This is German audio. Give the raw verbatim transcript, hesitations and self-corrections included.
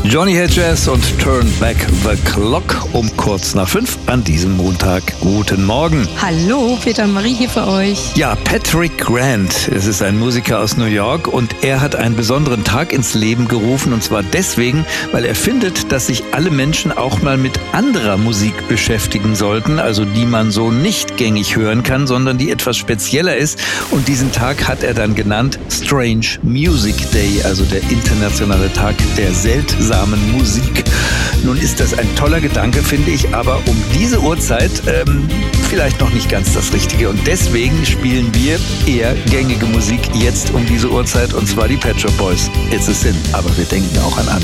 Johnny Hedges und Turn Back the Clock um kurz nach fünf an diesem Montag. Guten Morgen. Hallo, Peter und Marie hier für euch. Ja, Patrick Grant, es ist ein Musiker aus New York und er hat einen besonderen Tag ins Leben gerufen, und zwar deswegen, weil er findet, dass sich alle Menschen auch mal mit anderer Musik beschäftigen sollten, also die man so nicht gängig hören kann, sondern die etwas spezieller ist, und diesen Tag hat er dann genannt Strange Music Day, also der internationale Tag der seltsamen Musik. Nun ist das ein toller Gedanke, finde ich, aber um diese Uhrzeit ähm, vielleicht noch nicht ganz das Richtige. Und deswegen spielen wir eher gängige Musik jetzt um diese Uhrzeit, und zwar die Pet Shop Boys. It's a Sin, aber wir denken auch an andere.